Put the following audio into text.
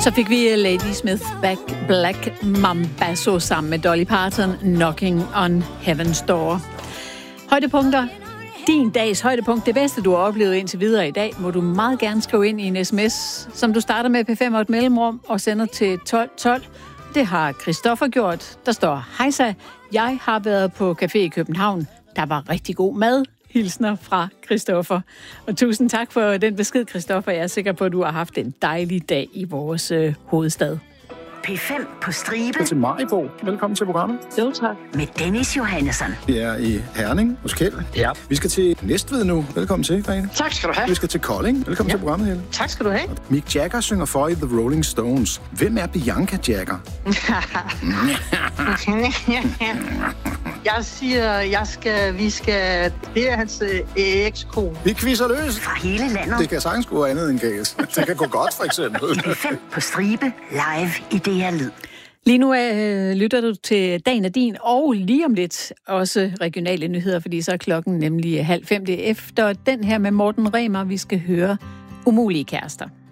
Så fik vi Lady Smith Black Mambazo sammen med Dolly Parton, Knocking on Heaven's Door. Højdepunkter. Din dags højdepunkt, det bedste, du har oplevet indtil videre i dag, må du meget gerne skrive ind i en sms, som du starter med P5 og et mellemrum og sender til 1212. Det har Christoffer gjort. Der står, hejsa, jeg har været på café i København. Der var rigtig god mad. Hilsner fra Christoffer. Og tusind tak for den besked, Christoffer. Jeg er sikker på, at du har haft en dejlig dag i vores hovedstad. P5 på stribe. Til Maribo. Velkommen til programmet. Jo, tak. Med Dennis Johannesson. Vi er i Herning hos Kjeld. Ja. Vi skal til Næstved nu. Velkommen til, Grete. Tak skal du have. Vi skal til Kolding. Velkommen til programmet, Helle. Tak skal du have. Mick Jagger synger for i The Rolling Stones. Hvem er Bianca Jagger? Jeg siger, det er hans ekskone. Vi quizzer løs. Fra hele landet. Det kan sagtens gå andet end galt. Det kan gå godt, for eksempel. P5 på stribe. Live i DR Lyd. Lige nu lytter du til Dagen er din, og lige om lidt også regionale nyheder, fordi så er klokken nemlig 4:30. Det er efter den her med Morten Remer, vi skal høre Umulige kærester.